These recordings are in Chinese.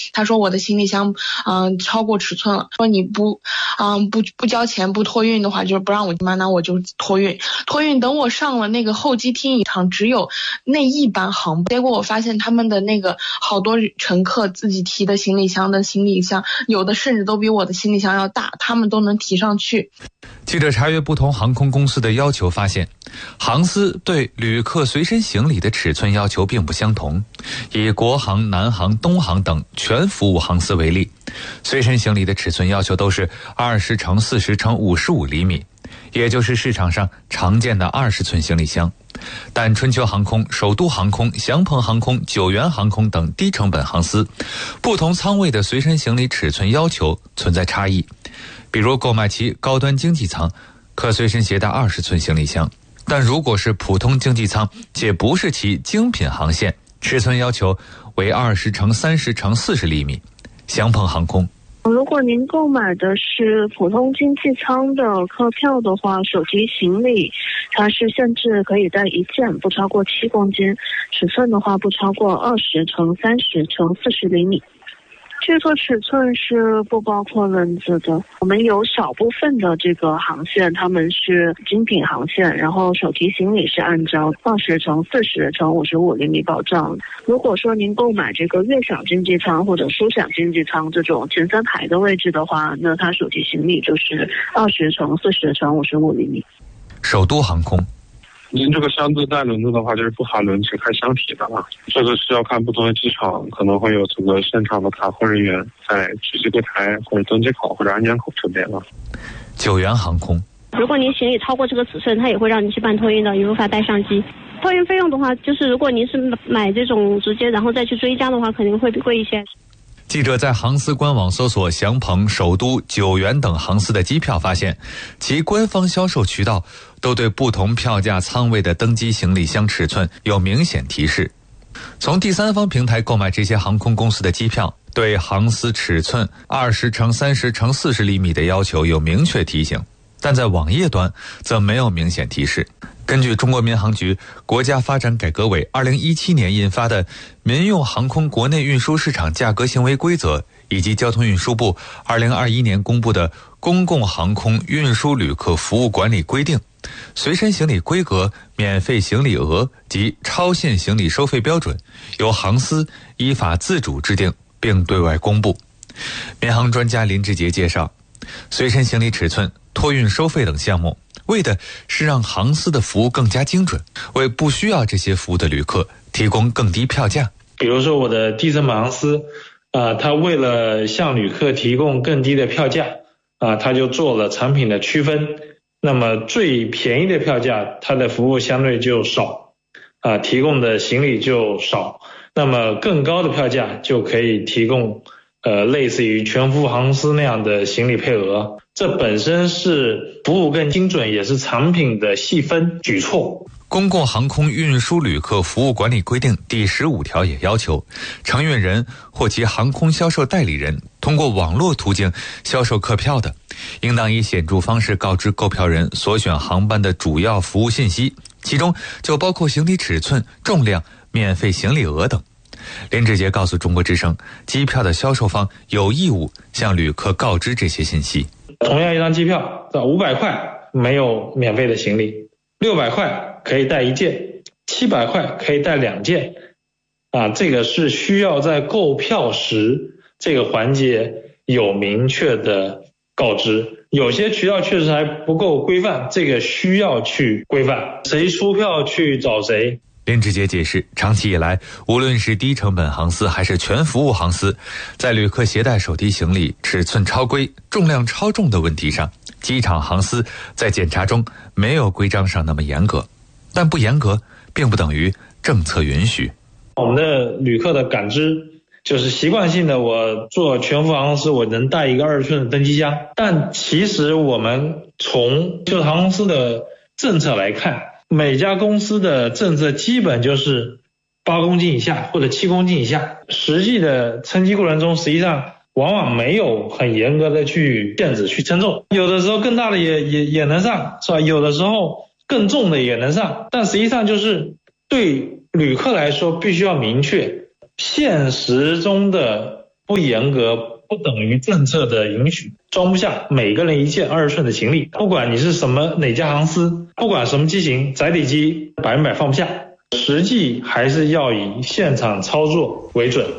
他说我的行李箱超过尺寸了，说你不交钱不托运的话，就是不让我妈，那我就托运。等我上了那个候机厅一场只有那一班航班，结果我发现他们的那个好多乘客自己提的行李箱有的甚至都比我的行李箱要大，他们都能提上去。 记者查阅不同航空公司的要求发现，航司对旅客随身行李的尺寸要求并不相同。以国航、南航、东航等全服务航司为例，随身行李的尺寸要求都是20×40×55厘米，也就是市场上常见的20寸行李箱。但春秋航空、首都航空、祥鹏航空、九元航空等低成本航司，不同舱位的随身行李尺寸要求存在差异。比如购买其高端经济舱，可随身携带20寸行李箱，但如果是普通经济舱且不是其精品航线，尺寸要求为20×30×40厘米。祥鹏航空， 如果您购买的是普通经济舱的客票的话，手提行李它是限制可以带1件，不超过7公斤，尺寸的话不超过20×30×40厘米。这个尺寸是不包括轮子的。我们有少部分的这个航线，他们是精品航线，然后手提行李是按照20×40×55厘米保障。如果说您购买这个悦享经济舱或者舒享经济舱这种前3排的位置的话，那它手提行李就是20×40×55厘米。 首都航空， 您这个箱子带轮子的话，就是不含轮子开箱体的了。这个是要看不同的机场，可能会有这个现场的卡控人员在值机柜台或者登机口或者安检口这边了。 九元航空， 如果您行李超过这个尺寸，它也会让您去办托运的，也无法带上机。托运费用的话，就是如果您是买这种直接然后再去追加的话，肯定会贵一些。 记者在航司官网搜索祥鹏、首都、九元等航司的机票，发现其官方销售渠道都对不同票价舱位的登机行李箱尺寸有明显提示。从第三方平台购买这些航空公司的机票，对航司尺寸20×30×40厘米的要求有明确提醒，但在网页端则没有明显提示。根据中国民航局国家发展改革委2017年印发的《民用航空国内运输市场价格行为规则》，以及交通运输部2021年公布的《公共航空运输旅客服务管理规定》，随身行李规格、免费行李额及超限行李收费标准由航司依法自主制定并对外公布。民航专家林志杰介绍，随身行李尺寸、托运收费等项目，为的是让航司的服务更加精准，为不需要这些服务的旅客提供更低票价。 比如说我的低成本航司，它为了向旅客提供更低的票价，它就做了产品的区分。那么最便宜的票价，它的服务相对就少，提供的行李就少。那么更高的票价就可以提供类似于全服务航司那样的行李配额，这本身是服务更精准，也是产品的细分举措。 公共航空运输旅客服务管理规定第15条也要求，承运人或其航空销售代理人通过网络途径销售客票的，应当以显著方式告知购票人所选航班的主要服务信息，其中就包括行李尺寸、重量、免费行李额等。林志杰告诉中国之声，机票的销售方有义务向旅客告知这些信息。 同样一张机票，500块没有免费的行李，600块可以带1件，700块可以带2件，这个是需要在购票时这个环节有明确的告知。有些渠道确实还不够规范，这个需要去规范，谁出票去找谁。 林志杰解释，长期以来，无论是低成本航司还是全服务航司，在旅客携带手提行李尺寸超规、重量超重的问题上，机场航司在检查中没有规章上那么严格，但不严格并不等于政策允许。 我们的旅客的感知就是习惯性的，我做全服航司我能带一个20寸的登机箱，但其实我们从就是航空公司的政策来看，每家公司的政策基本就是8公斤以下或者7公斤以下，实际的称机过程中实际上往往没有很严格的去限制去称重，有的时候更大的也能上，是吧？有的时候更重的也能上，但实际上就是对旅客来说必须要明确，现实中的不严格不等于政策的允许，装不下每个人一件20寸的行李。不管你是哪家航司，不管什么机型，载体机100%放不下，实际还是要以现场操作为准。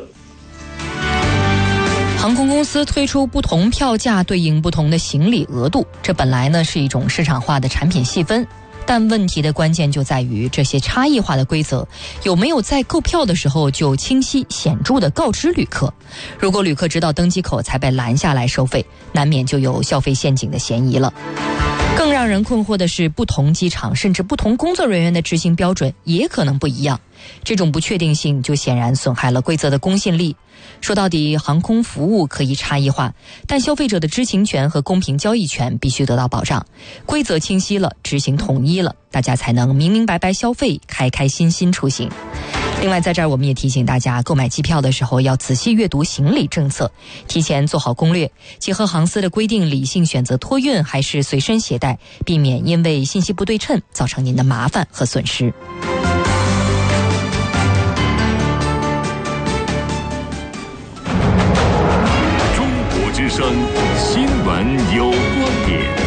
航空公司推出不同票价对应不同的行李额度，这本来呢是一种市场化的产品细分，但问题的关键就在于这些差异化的规则有没有在购票的时候就清晰显著地告知旅客。如果旅客直到登机口才被拦下来收费，难免就有消费陷阱的嫌疑了。更让人困惑的是，不同机场甚至不同工作人员的执行标准也可能不一样，这种不确定性就显然损害了规则的公信力。说到底，航空服务可以差异化，但消费者的知情权和公平交易权必须得到保障。规则清晰了，执行统一了，大家才能明明白白消费，开开心心出行。另外，在这儿我们也提醒大家，购买机票的时候要仔细阅读行李政策，提前做好攻略，结合航司的规定，理性选择托运还是随身携带，避免因为信息不对称造成您的麻烦和损失。 中国之声新闻有观点。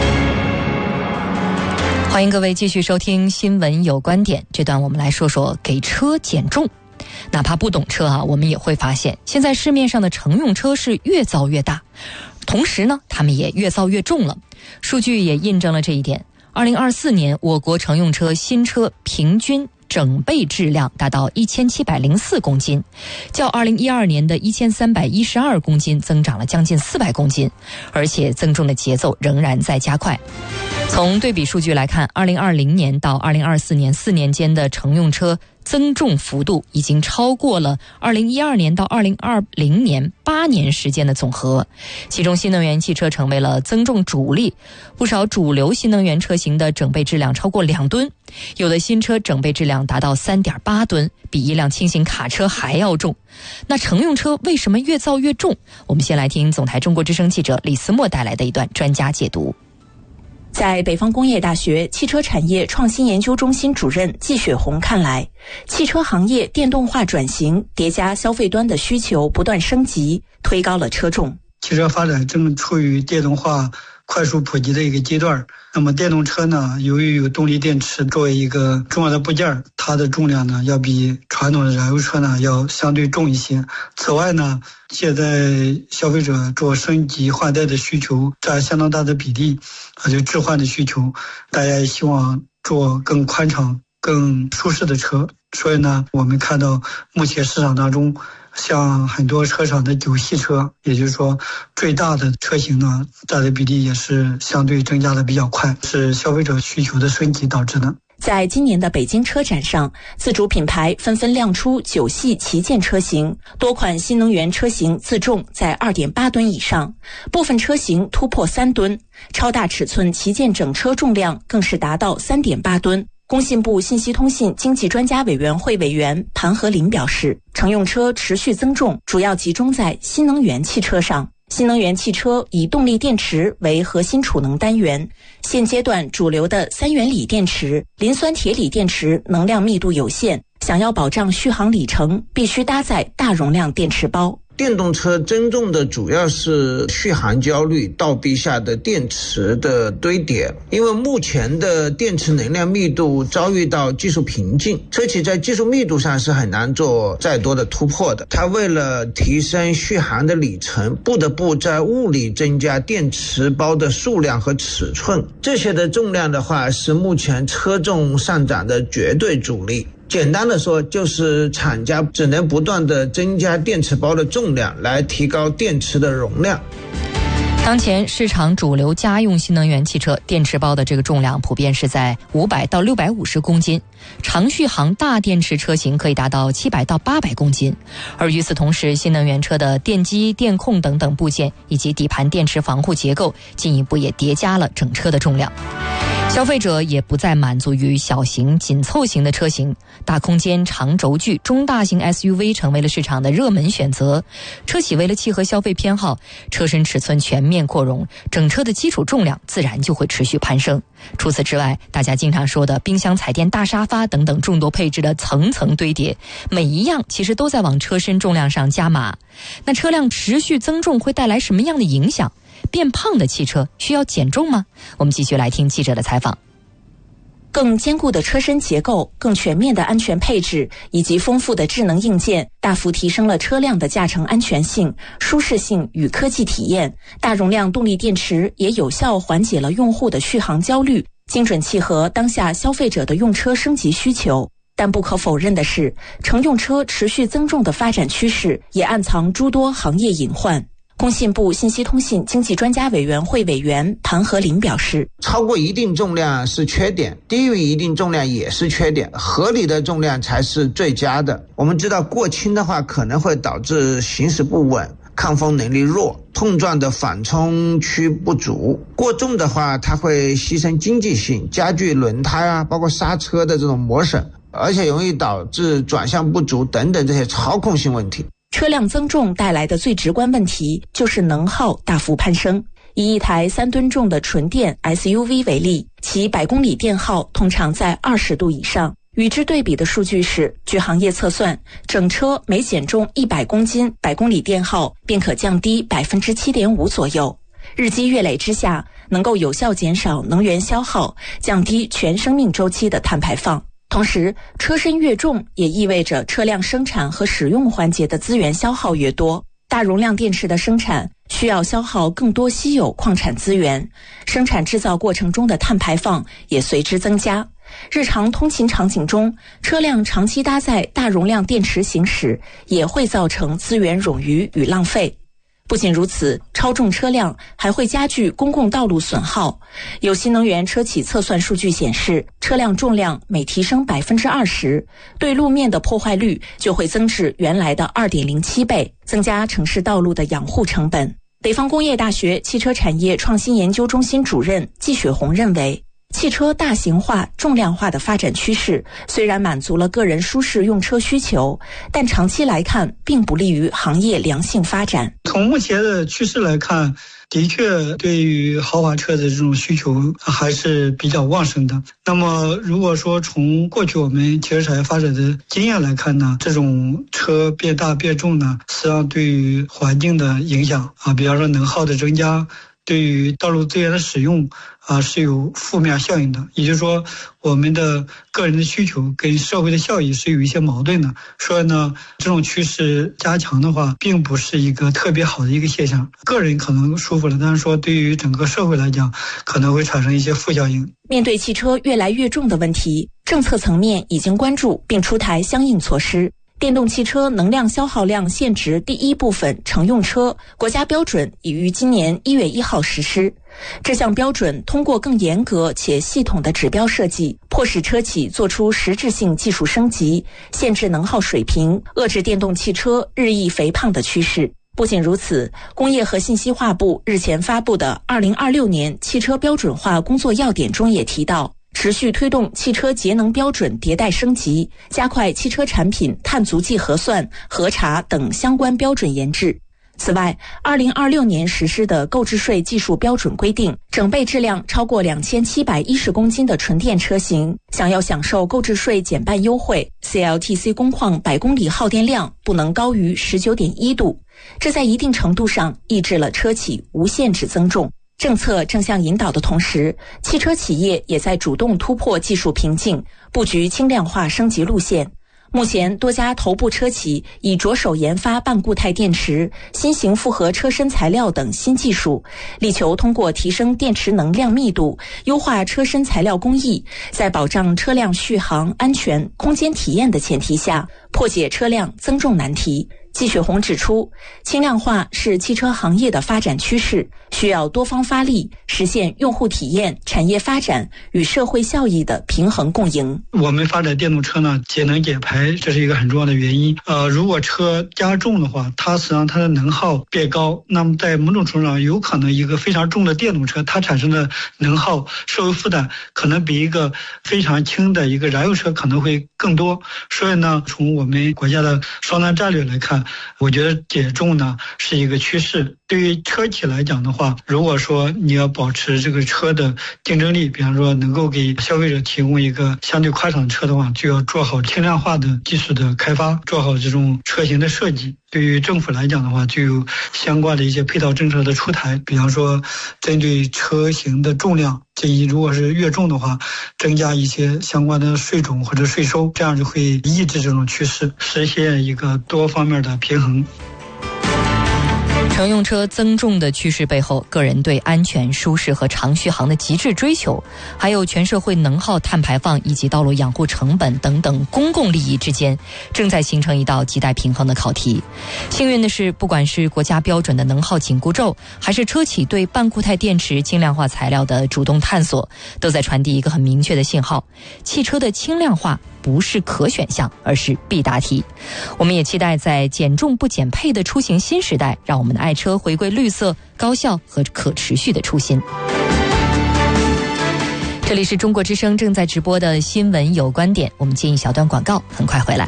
欢迎各位继续收听新闻有观点，这段我们来说说给车减重。哪怕不懂车我们也会发现现在市面上的乘用车是越造越大，同时呢他们也越造越重了。数据也印证了这一点。2024年我国乘用车新车平均整备质量达到1704公斤，较2012年的1312公斤增长了将近400公斤，而且增重的节奏仍然在加快。从对比数据来看，2020年到2024年4年间的乘用车增重幅度已经超过了2012年到2020年8年时间的总和，其中新能源汽车成为了增重主力，不少主流新能源车型的整备质量超过2吨，有的新车整备质量达到 3.8 吨，比一辆轻型卡车还要重。那乘用车为什么越造越重？我们先来听总台中国之声记者李思墨带来的一段专家解读。 在北方工业大学汽车产业创新研究中心主任季雪红看来，汽车行业电动化转型叠加消费端的需求不断升级，推高了车重。 汽车发展正处于电动化快速普及的一个阶段。那么电动车呢，由于有动力电池作为一个重要的部件，它的重量呢要比传统的燃油车呢要相对重一些。此外呢，现在消费者做升级换代的需求占相当大的比例，就置换的需求，大家也希望做更宽敞更舒适的车。所以呢，我们看到目前市场当中像很多车厂的9系车，也就是说最大的车型呢占的比例也是相对增加的比较快，是消费者需求的升级导致的。 在今年的北京车展上，自主品牌纷纷亮出9系旗舰车型，多款新能源车型自重在 2.8 吨以上，部分车型突破3吨，超大尺寸旗舰整车重量更是达到 3.8 吨。工信部信息通信经济专家委员会委员盘和林表示，乘用车持续增重主要集中在新能源汽车上。新能源汽车以动力电池为核心储能单元，现阶段主流的3元锂电池、磷酸铁锂电池能量密度有限，想要保障续航里程，必须搭载大容量电池包。 电动车增重的主要是续航焦虑倒逼下的电池的堆叠，因为目前的电池能量密度遭遇到技术瓶颈，车企在技术密度上是很难做再多的突破的。它为了提升续航的里程，不得不在物理增加电池包的数量和尺寸，这些的重量的话是目前车重上涨的绝对主力。简单的说，就是厂家只能不断的增加电池包的重量来提高电池的容量。 当前市场主流家用新能源汽车电池包的这个重量普遍是在500到650公斤，长续航大电池车型可以达到700到800公斤。而与此同时，新能源车的电机、电控等等部件以及底盘电池防护结构进一步也叠加了整车的重量。 消费者也不再满足于小型紧凑型的车型，大空间、长轴距、中大型 SUV 成为了市场的热门选择。车企为了契合消费偏好，车身尺寸全面扩容，整车的基础重量自然就会持续攀升。除此之外，大家经常说的冰箱、彩电、大沙发等等众多配置的层层堆叠，每一样其实都在往车身重量上加码。那车辆持续增重会带来什么样的影响？变胖的汽车需要减重吗？我们继续来听记者的采访。 更坚固的车身结构、更全面的安全配置以及丰富的智能硬件，大幅提升了车辆的驾乘安全性、舒适性与科技体验。大容量动力电池也有效缓解了用户的续航焦虑，精准契合当下消费者的用车升级需求。但不可否认的是，乘用车持续增重的发展趋势也暗藏诸多行业隐患。工信部信息通信经济专家委员会委员庞和林表示， 超过一定重量是缺点，低于一定重量也是缺点，合理的重量才是最佳的。我们知道过轻的话可能会导致行驶不稳，抗风能力弱，碰撞的缓冲区不足；过重的话它会牺牲经济性，加剧轮胎包括刹车的这种磨损，而且容易导致转向不足等等这些操控性问题。 车辆增重带来的最直观问题就是能耗大幅攀升。以一台3吨重的纯电 SUV 为例，其100公里电耗通常在20度以上。与之对比的数据是，据行业测算，整车每减重100公斤，100公里电耗便可降低 7.5% 左右。日积月累之下，能够有效减少能源消耗，降低全生命周期的碳排放。同时，车身越重也意味着车辆生产和使用环节的资源消耗越多。大容量电池的生产需要消耗更多稀有矿产资源，生产制造过程中的碳排放也随之增加。日常通勤场景中，车辆长期搭载大容量电池行驶，也会造成资源冗余与浪费。不仅如此，超重车辆还会加剧公共道路损耗。有新能源车企测算数据显示，车辆重量每提升 20%， 对路面的破坏率就会增至原来的 2.07 倍，增加城市道路的养护成本。北方工业大学汽车产业创新研究中心主任季雪红认为，汽车大型化、重量化的发展趋势虽然满足了个人舒适用车需求，但长期来看并不利于行业良性发展。 从目前的趋势来看，的确对于豪华车的这种需求还是比较旺盛的。那么如果说从过去我们汽车产业发展的经验来看呢，这种车变大变重呢，实际上对于环境的影响比方说能耗的增加，对于道路资源的使用是有负面效应的。也就是说，我们的个人的需求跟社会的效益是有一些矛盾的。所以呢，这种趋势加强的话，并不是一个特别好的一个现象。个人可能舒服了，但是说对于整个社会来讲，可能会产生一些负效应。 面对汽车越来越重的问题，政策层面已经关注并出台相应措施。电动汽车能量消耗量限值第一部分乘用车国家标准已于今年1月1号实施。这项标准通过更严格且系统的指标设计，迫使车企做出实质性技术升级，限制能耗水平，遏制电动汽车日益肥胖的趋势。不仅如此，工业和信息化部日前发布的2026年汽车标准化工作要点中也提到，持续推动汽车节能标准迭代升级，加快汽车产品碳足迹核算、核查等相关标准研制。此外，2026年实施的购置税技术标准规定，整备质量超过2710公斤的纯电车型，想要享受购置税减半优惠 ，CLTC 工况100公里耗电量不能高于 19.1 度。这在一定程度上抑制了车企无限制增重。政策正向引导的同时，汽车企业也在主动突破技术瓶颈，布局轻量化升级路线。目前，多家头部车企已着手研发半固态电池、新型复合车身材料等新技术，力求通过提升电池能量密度、优化车身材料工艺，在保障车辆续航、安全、空间体验的前提下，破解车辆增重难题。 季雪红指出，轻量化是汽车行业的发展趋势，需要多方发力，实现用户体验、产业发展与社会效益的平衡共赢。 我们发展电动车呢，节能减排，这是一个很重要的原因。如果车加重的话，它实际上它的能耗变高，那么在某种程度上，有可能一个非常重的电动车，它产生的能耗社会负担可能比一个非常轻的一个燃油车可能会更多。所以呢，从我们国家的双碳战略来看，我觉得减重呢是一个趋势。对于车企来讲的话，如果说你要保持这个车的竞争力，比方说能够给消费者提供一个相对宽敞的车的话，就要做好轻量化的技术的开发，做好这种车型的设计。对于政府来讲的话，就有相关的一些配套政策的出台，比方说针对车型的重量，建议如果是越重的话，增加一些相关的税种或者税收，这样就会抑制这种趋势，实现一个多方面的平衡。 乘用车增重的趋势背后，个人对安全、舒适和长续航的极致追求，还有全社会能耗、碳排放以及道路养护成本等等公共利益之间，正在形成一道亟待平衡的考题。幸运的是，不管是国家标准的能耗紧箍咒，还是车企对半固态电池轻量化材料的主动探索，都在传递一个很明确的信号：汽车的轻量化不是可选项，而是必答题。我们也期待在减重不减配的出行新时代，让我们的爱车回归绿色、高效和可持续的初心。这里是中国之声正在直播的新闻有观点，我们接一小段广告，很快回来。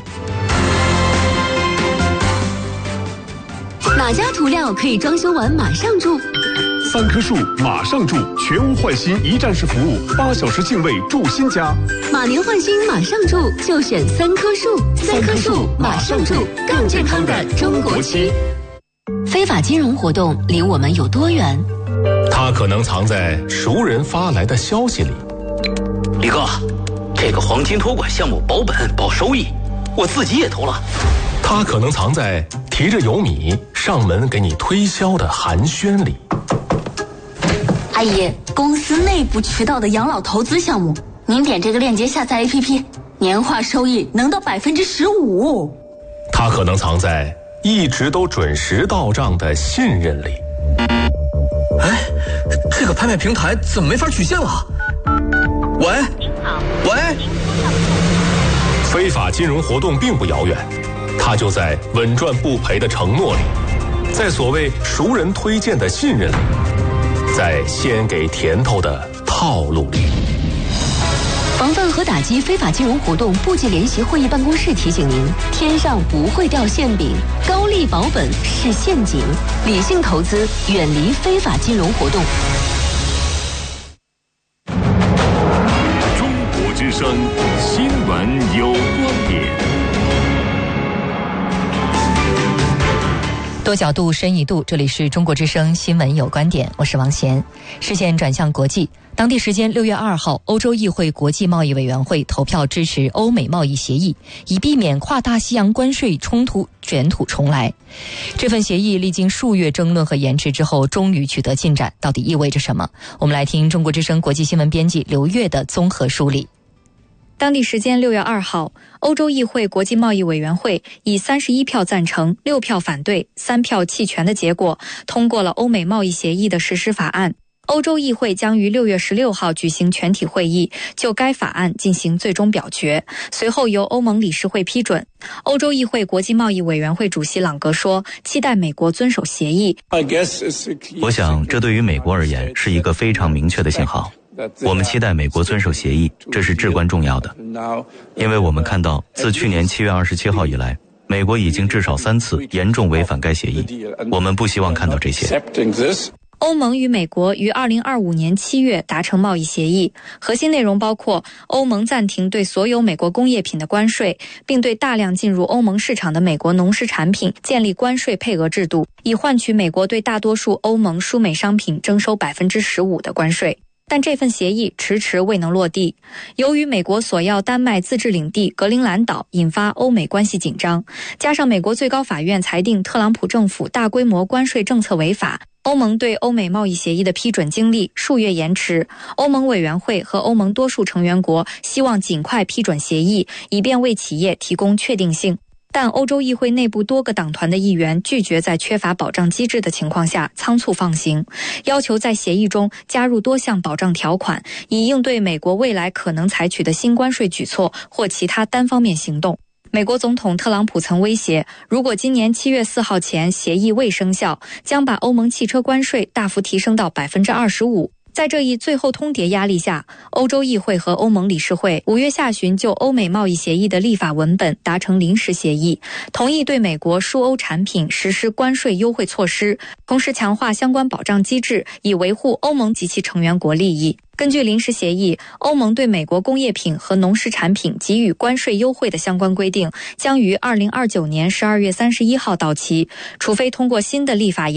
哪家涂料可以装修完马上住 ？3棵树马上住，全屋换新一站式服务，8小时净位住新家。 马年换新马上住，就选3棵树。3棵树马上住，更健康的中国期。非法金融活动离我们有多远？ 它可能藏在熟人发来的消息里。 李哥，这个黄金托管项目保本保收益，我自己也投了。 它可能藏在提着油米上门给你推销的寒暄里。 阿姨，公司内部渠道的养老投资项目，您点这个链接下载 APP， 年化收益能到15%。 它可能藏在一直都准时到账的信任里。 哎，这个拍卖平台怎么没法取现了？喂，您好，喂。 非法金融活动并不遥远，它就在稳赚不赔的承诺里，在所谓熟人推荐的信任里，在先给甜头的套路里。 防范和打击非法金融活动部级联席会议办公室提醒您：天上不会掉馅饼，高利保本是陷阱，理性投资，远离非法金融活动。 中国之声新闻有观点。 多角度深一度，这里是中国之声新闻有观点，我是王贤。视线转向国际，当地时间6月2号，欧洲议会国际贸易委员会投票支持欧美贸易协议，以避免跨大西洋关税冲突卷土重来。这份协议历经数月争论和延迟之后，终于取得进展，到底意味着什么？我们来听中国之声国际新闻编辑刘月的综合梳理。 当地时间6月2号，欧洲议会国际贸易委员会以31票赞成、6票反对、3票弃权的结果，通过了欧美贸易协议的实施法案。欧洲议会将于6月16号举行全体会议，就该法案进行最终表决，随后由欧盟理事会批准。欧洲议会国际贸易委员会主席朗格说，期待美国遵守协议。 我想这对于美国而言是一个非常明确的信号。我们期待美国遵守协议，这是至关重要的，因为我们看到自去年7月27号以来，美国已经至少3次严重违反该协议，我们不希望看到这些。 欧盟与美国于2025年7月达成贸易协议，核心内容包括欧盟暂停对所有美国工业品的关税，并对大量进入欧盟市场的美国农食产品建立关税配额制度，以换取美国对大多数欧盟输美商品征收15%的关税。但这份协议迟迟未能落地，由于美国索要丹麦自治领地格陵兰岛，引发欧美关系紧张，加上美国最高法院裁定特朗普政府大规模关税政策违法，欧盟对欧美贸易协议的批准经历数月延迟。欧盟委员会和欧盟多数成员国希望尽快批准协议，以便为企业提供确定性。 但欧洲议会内部多个党团的议员拒绝在缺乏保障机制的情况下仓促放行，要求在协议中加入多项保障条款，以应对美国未来可能采取的新关税举措或其他单方面行动。美国总统特朗普曾威胁，如果今年7月4号前协议未生效，将把欧盟汽车关税大幅提升到 25%。在这一最后通牒压力下，欧洲议会和欧盟理事会5月下旬就欧美贸易协议的立法文本达成临时协议，同意对美国输欧产品实施关税优惠措施，同时强化相关保障机制，以维护欧盟及其成员国利益。根据临时协议，欧盟对美国工业品和农食产品给予关税优惠的相关规定将于2029年12月31号到期，除非通过新的立法